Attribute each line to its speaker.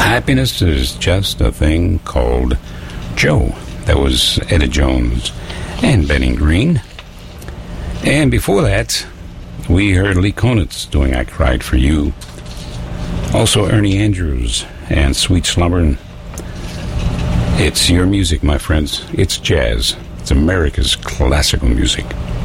Speaker 1: Happiness is just a thing called Joe. That was Etta Jones and Benny Green. And before that, we heard Lee Konitz doing I Cried for You. Also Ernie Andrews and Sweet Slumberin'. It's your music, my friends. It's jazz. It's America's classical music.